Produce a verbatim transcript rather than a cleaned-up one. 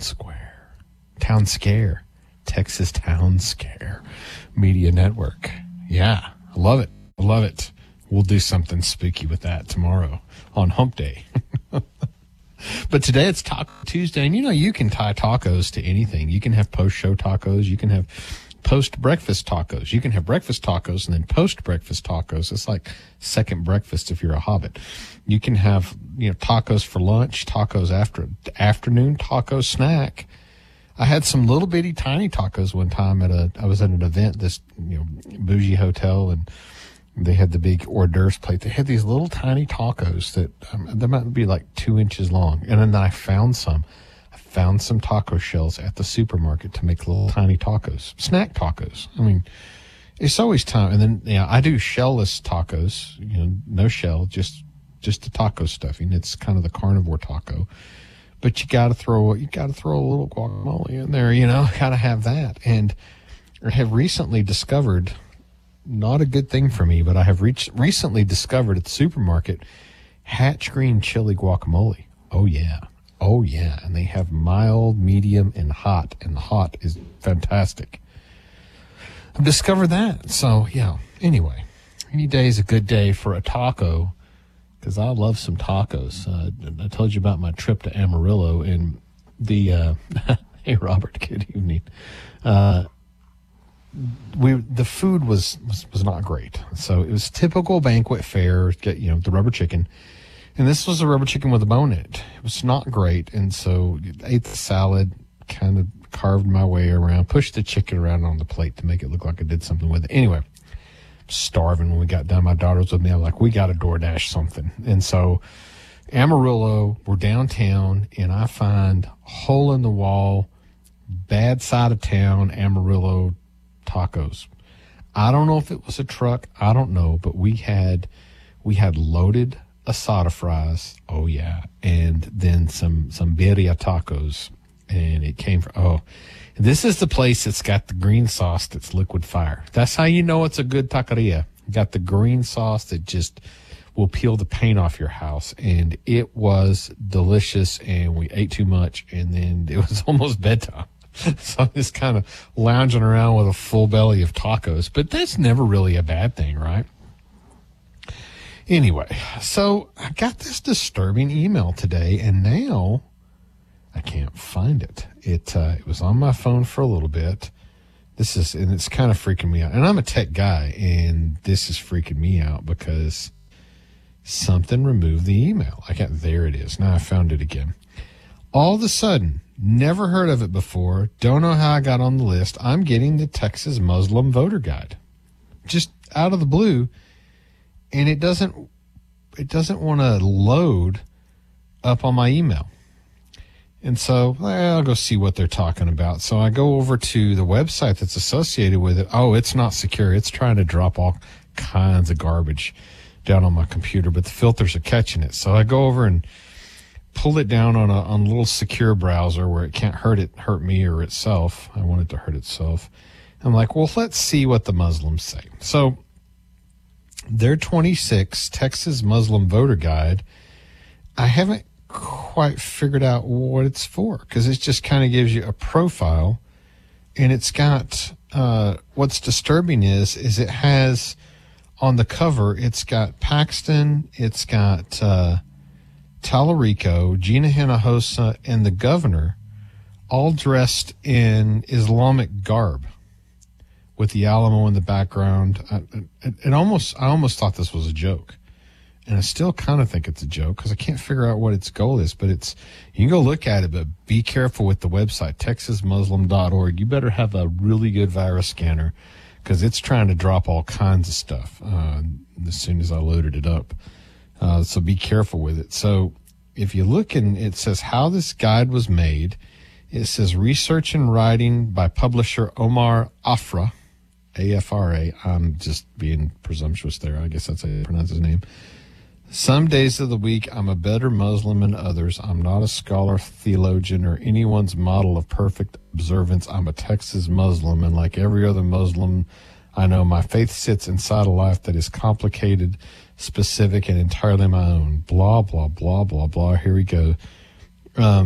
Square. Town Scare. Texas Town Scare Media Network. Yeah, I love it. I love it. We'll do something spooky with that tomorrow on Hump Day. But today it's Taco Tuesday, and you know you can tie tacos to anything. You can have post-show tacos. You can have post-breakfast tacos. You can have breakfast tacos and then post-breakfast tacos. It's like second breakfast if you're a hobbit. You can have, you know, tacos for lunch, tacos after afternoon, taco snack. I had some little bitty tiny tacos one time at a, I was at an event, this, you know, bougie hotel, and they had the big hors d'oeuvres plate. They had these little tiny tacos that, um, they might be like two inches long. And then I found some. I found some taco shells at the supermarket to make little tiny tacos, snack tacos. I mean, it's always time. And then, yeah, I do shellless tacos, you know, no shell, just, just the taco stuffing. It's kind of the carnivore taco. But you got to throw, you got to throw a little guacamole in there, you know, got to have that. And I have recently discovered, not a good thing for me, but I have reached, recently discovered at the supermarket, Hatch Green Chili Guacamole. Oh, yeah. Oh, yeah. And they have mild, medium, and hot. And the hot is fantastic. I've discovered that. So, yeah. Anyway, any day is a good day for a taco, because I love some tacos. Uh, I told you about my trip to Amarillo, and the, uh, hey, Robert, good evening. Uh, we the food was, was was not great. So it was typical banquet fare, get, you know, the rubber chicken. And this was a rubber chicken with a bone in it. It was not great. And so I ate the salad, kind of carved my way around, pushed the chicken around on the plate to make it look like I did something with it. Anyway, starving when we got done. My daughter was with me. I was like, we got to DoorDash something. And so Amarillo, we're downtown, and I find hole in the wall, bad side of town, Amarillo tacos. I don't know if it was a truck. I don't know, but we had we had loaded asada fries. Oh yeah, and then some some birria tacos, and it came from oh. This is the place that's got the green sauce that's liquid fire. That's how you know it's a good taqueria. Got the green sauce that just will peel the paint off your house, and it was delicious. And we ate too much, and then it was almost bedtime. So I'm just kind of lounging around with a full belly of tacos, but that's never really a bad thing, right? Anyway, so I got this disturbing email today, and now I can't find it. It uh, it was on my phone for a little bit. This is, and it's kind of freaking me out. And I'm a tech guy, and this is freaking me out because something removed the email. I got, there it is. Now I found it again. All of a sudden, never heard of it before, don't know how I got on the list, I'm getting the Texas Muslim Voter Guide. Just out of the blue, and it doesn't it doesn't want to load up on my email. And so, well, I'll go see what they're talking about. So I go over to the website that's associated with it. Oh, it's not secure. It's trying to drop all kinds of garbage down on my computer, but the filters are catching it. So I go over and pull it down on a on a little secure browser where it can't hurt it hurt me or itself. I want it to hurt itself. I'm like, well, let's see what the Muslims say. So their twenty-six Texas Muslim Voter Guide, I haven't quite figured out what it's for, because it just kind of gives you a profile, and it's got uh, what's disturbing is is it has on the cover, it's got Paxton, it's got uh, Tallarico, Gina Hinojosa, and the governor all dressed in Islamic garb with the Alamo in the background. I, it, it almost, I almost thought this was a joke, and I still kind of think it's a joke because I can't figure out what its goal is, but it's, you can go look at it, but be careful with the website, texas muslim dot org. You better have a really good virus scanner because it's trying to drop all kinds of stuff uh, as soon as I loaded it up. Uh, so be careful with it. So if you look, and it says how this guide was made, it says research and writing by publisher Omar Afra, A F R A. I'm just being presumptuous there. I guess that's how you pronounce his name. Some days of the week, I'm a better Muslim than others. I'm not a scholar, theologian, or anyone's model of perfect observance. I'm a Texas Muslim, and like every other Muslim I know, my faith sits inside a life that is complicated, specific, and entirely my own. Blah, blah, blah, blah, blah. Here we go. Um,